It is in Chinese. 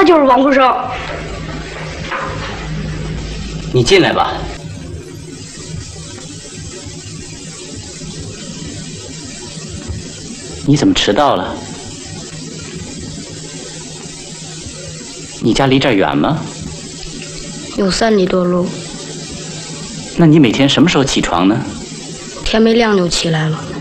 就是王福生。 你进来吧。你怎么迟到了？你家离这儿远吗？ 有3里多路。 那你每天什么时候起床呢？ 天没亮就起来了。